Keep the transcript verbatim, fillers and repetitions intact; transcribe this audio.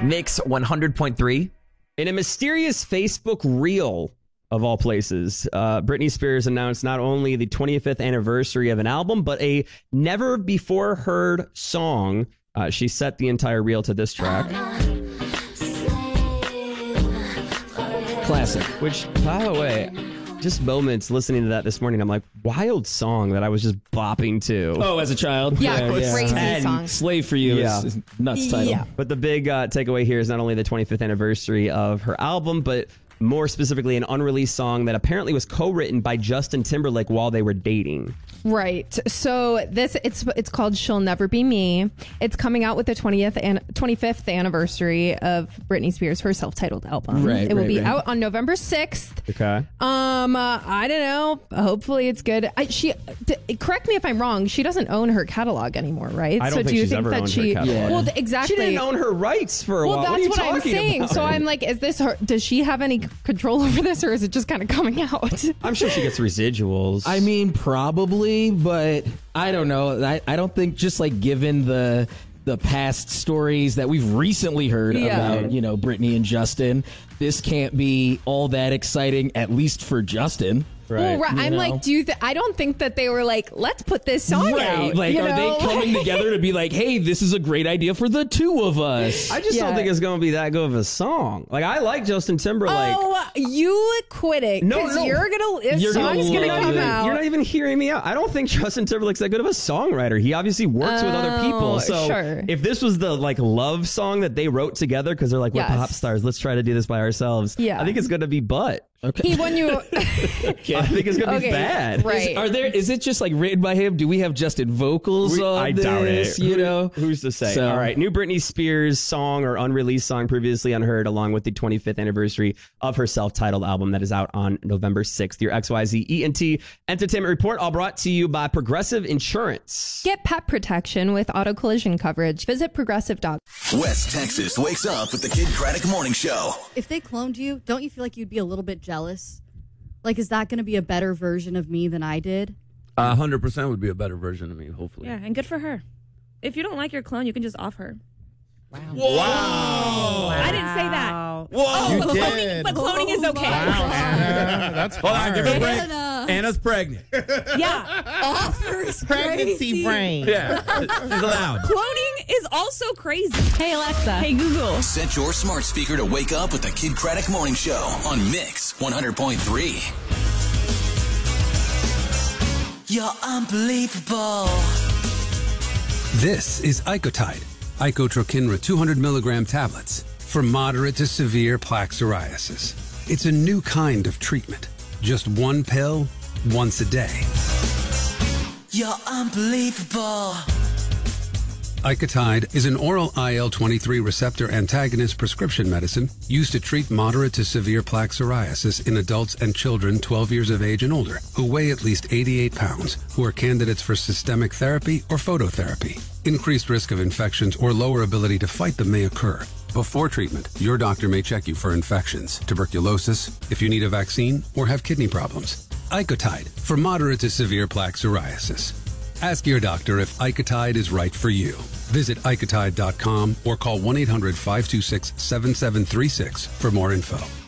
Mix one hundred point three. In a mysterious Facebook reel, of all places, uh, Britney Spears announced not only the twenty-fifth anniversary of an album, but a never-before-heard song. Uh, she set the entire reel to this track. Classic. Which, by the way, just moments listening to that this morning, I'm like, wild song that I was just bopping to. Oh, as a child? Yeah, yeah crazy yeah. song. Slave for You Yeah. is, is nuts title. Yeah. But the big uh, takeaway here is not only the twenty-fifth anniversary of her album, but more specifically an unreleased song that apparently was co-written by Justin Timberlake while they were dating. Right. So this it's it's called She'll Never Be Me. It's coming out with the twentieth and twenty-fifth anniversary of Britney Spears' her self-titled album. Right, it will right, be right. out on November sixth. Okay. Um uh, I don't know. Hopefully it's good. I, she d- correct me if I'm wrong. She doesn't own her catalog anymore, right? I don't so think do you she's think ever that owned her she catalog. Yeah. Well, th- exactly. She didn't own her rights for a Well, while. that's what, are you what I'm talking saying. about? So I'm like, is this her? Does she have any control over this, or is it just kind of coming out? I'm sure she gets residuals. I mean, probably, but I don't know. I, I don't think just like given the the past stories that we've recently heard Yeah. about, you know, Britney and Justin, this can't be all that exciting, at least for Justin. Right. Well, right. You I'm know? like, do you? Th- I don't think that they were like, let's put this song out. Like, you are know? they coming together to be like, hey, this is a great idea for the two of us? I just Yeah. don't think it's going to be that good of a song. Like, I like Justin Timberlake. Oh, you quit it. No, because no. you're gonna. This You're gonna song's gonna love come it. out. You're not even hearing me out. I don't think Justin Timberlake's that good of a songwriter. He obviously works with other people. Oh, So sure. if this was the like love song that they wrote together because they're like, we're Yes. pop stars, let's try to do this by ourselves. Yeah. I think it's going to be butt. Okay. He won you. I think it's going to Okay, be bad. right. Are there? Is it just like written by him? Do we have Justin vocals We- on I this? doubt it. You Who- know, who's to say? So- All right, new Britney Spears song or unreleased song previously unheard, along with the twenty-fifth anniversary of her self-titled album that is out on November sixth. Your X Y Z E N T Entertainment Report, all brought to you by Progressive Insurance. Get pet protection with auto collision coverage. Visit progressive dot com. West Texas wakes up with the Kid Craddock Morning Show. If they cloned you, don't you feel like you'd be a little bit jealous? Like, is that going to be a better version of me than I did? A hundred percent would be a better version of me, hopefully. Yeah, and good for her. If you don't like your clone, you can just off her. Wow. I didn't say that. Whoa. Oh, You but did. cloning, but cloning is okay. Wow, Anna. That's Hold on, hard. give her a break. Anna. Anna's pregnant. Yeah. Offer is Pregnancy brain. Yeah, she's allowed. Cloning is also crazy. Hey, Alexa. Hey, Google. Set your smart speaker to wake up with the Kid Craddock Morning Show on Mix one hundred point three. You're unbelievable. This is Icotide, Icotrokinra two hundred milligram tablets for moderate to severe plaque psoriasis. It's a new kind of treatment. Just one pill, once a day. You're unbelievable. Icotide is an oral I L twenty-three receptor antagonist prescription medicine used to treat moderate to severe plaque psoriasis in adults and children twelve years of age and older who weigh at least eighty-eight pounds, who are candidates for systemic therapy or phototherapy. Increased risk of infections or lower ability to fight them may occur. Before treatment, your doctor may check you for infections, tuberculosis, if you need a vaccine, or have kidney problems. Icotide for moderate to severe plaque psoriasis. Ask your doctor if Icotide is right for you. Visit icotide dot com or call one eight hundred five two six seven seven three six for more info.